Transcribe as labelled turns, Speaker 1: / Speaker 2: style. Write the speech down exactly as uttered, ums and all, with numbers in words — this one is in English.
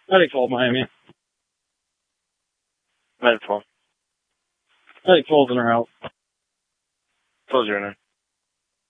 Speaker 1: How do you call Miami?
Speaker 2: Nightfall.
Speaker 1: How do you close in our house?
Speaker 2: Close your name.